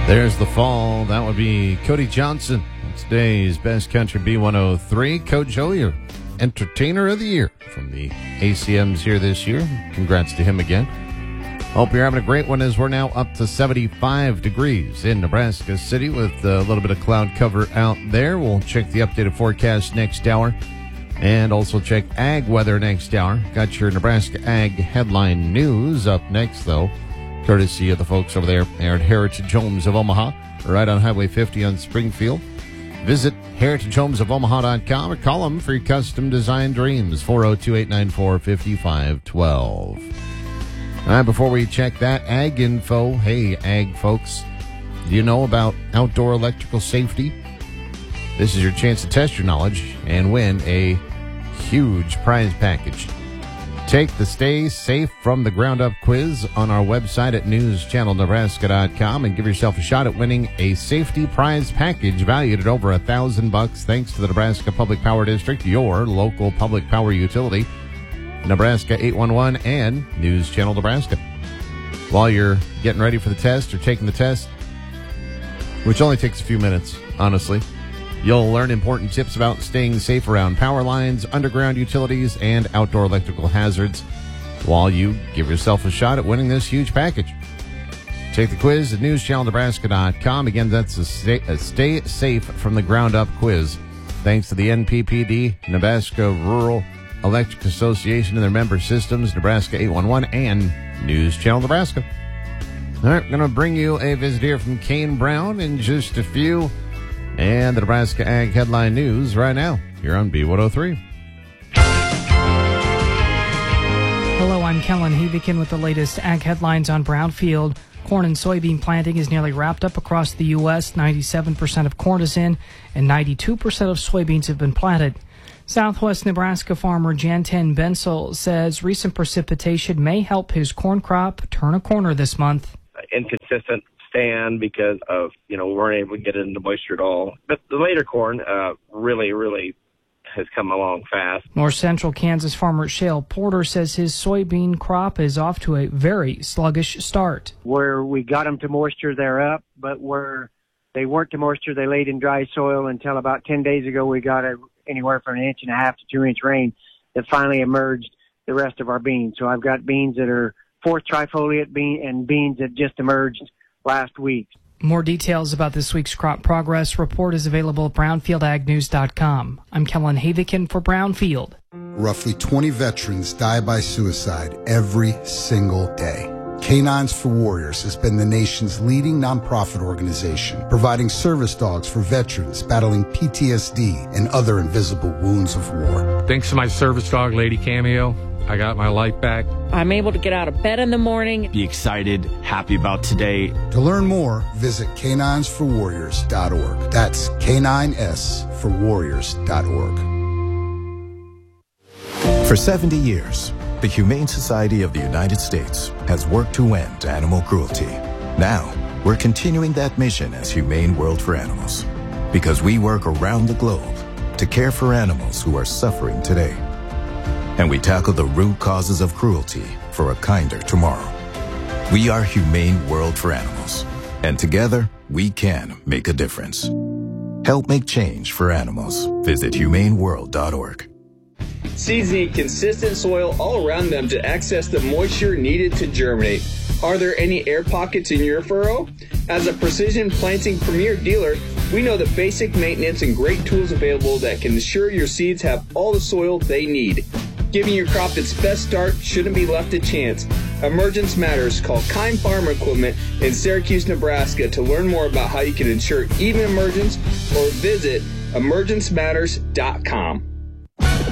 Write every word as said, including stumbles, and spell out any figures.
There's the fall. That would be Cody Johnson. Today's Best Country B one oh three. Coach Joe, your Entertainer of the Year from the A C Ms here this year. Congrats to him again. Hope you're having a great one as we're now up to seventy-five degrees in Nebraska City with a little bit of cloud cover out there. We'll check the updated forecast next hour and also check ag weather next hour. Got your Nebraska Ag headline news up next, though, courtesy of the folks over there at Heritage Homes of Omaha, right on Highway fifty on Springfield. Visit heritage homes of omaha dot com or call them for your custom design dreams, four oh two, eight nine four, five five one two. All right, before we check that ag info, hey, ag folks, do you know about outdoor electrical safety? This is your chance to test your knowledge and win a huge prize package. Take the Stay Safe from the Ground Up quiz on our website at news channel nebraska dot com and give yourself a shot at winning a safety prize package valued at over a thousand bucks thanks to the Nebraska Public Power District, your local public power utility, Nebraska eight one one, and News Channel Nebraska. While you're getting ready for the test or taking the test, which only takes a few minutes, honestly, you'll learn important tips about staying safe around power lines, underground utilities, and outdoor electrical hazards while you give yourself a shot at winning this huge package. Take the quiz at news channel nebraska dot com. Again, that's a stay, a stay Safe from the Ground Up quiz. Thanks to the N P P D, Nebraska Rural Electric Association and their member systems, Nebraska eight one one, and News Channel Nebraska. All right, going to bring you a visit here from Kane Brown in just a few. And the Nebraska Ag headline news right now here on B one oh three. Hello, I'm Kellen Havikin with the latest ag headlines on Brownfield. Corn and soybean planting is nearly wrapped up across the U S. ninety-seven percent of corn is in, and ninety-two percent of soybeans have been planted. Southwest Nebraska farmer Janten Bensel says recent precipitation may help his corn crop turn a corner this month. Inconsistent stand because of, you know, we weren't able to get it into moisture at all. But the later corn uh, really, really has come along fast. North Central Kansas farmer Shale Porter says his soybean crop is off to a very sluggish start. Where we got them to moisture, they're up, but where they weren't to moisture, they laid in dry soil until about ten days ago we got a, anywhere from an inch and a half to two inch rain that finally emerged the rest of our beans. So I've got beans that are fourth trifoliate bean and beans that just emerged last week. More details about this week's crop progress report is available at brownfield ag news dot com. I'm Kellen Havikin for Brownfield. Roughly twenty veterans die by suicide every single day. Canines for Warriors has been the nation's leading nonprofit organization, providing service dogs for veterans battling P T S D and other invisible wounds of war. Thanks to my service dog, Lady Cameo, I got my life back. I'm able to get out of bed in the morning. Be excited, happy about today. To learn more, visit canines for warriors dot org. That's K nine S for warriors dot org. For seventy years, the Humane Society of the United States has worked to end animal cruelty. Now, we're continuing that mission as Humane World for Animals, because we work around the globe to care for animals who are suffering today. And we tackle the root causes of cruelty for a kinder tomorrow. We are Humane World for Animals, and together we can make a difference. Help make change for animals. Visit humane world dot org. Seeds need consistent soil all around them to access the moisture needed to germinate. Are there any air pockets in your furrow? As a Precision Planting Premier dealer, we know the basic maintenance and great tools available that can ensure your seeds have all the soil they need. Giving your crop its best start shouldn't be left to chance. Emergence matters. Call Kime Farm Equipment in Syracuse, Nebraska to learn more about how you can ensure even emergence, or visit emergence matters dot com.